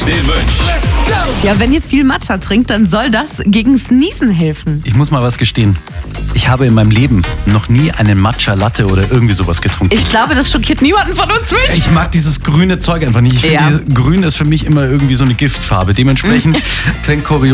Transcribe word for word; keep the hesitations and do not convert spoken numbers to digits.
den Wünsch. Ja, wenn ihr viel Matcha trinkt, dann soll das gegen Sneezen helfen. Ich muss mal was gestehen. Ich habe in meinem Leben noch nie einen Matcha-Latte oder irgendwie sowas getrunken. Ich glaube, das schockiert niemanden von uns nicht. Ich mag dieses grüne Zeug einfach nicht. Ich finde, Ja. dieses Grün ist für mich immer irgendwie so eine Giftfarbe. Dementsprechend Trendchoreo